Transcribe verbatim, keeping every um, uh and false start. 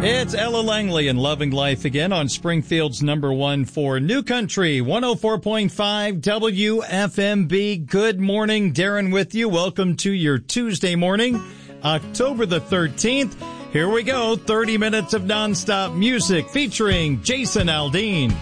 It's Ella Langley and Loving Life again on Springfield's number one for New Country, one oh four point five W F M B. Good morning, Darren with you. Welcome to your Tuesday morning, October the thirteenth. Here we go, thirty minutes of nonstop music featuring Jason Aldean.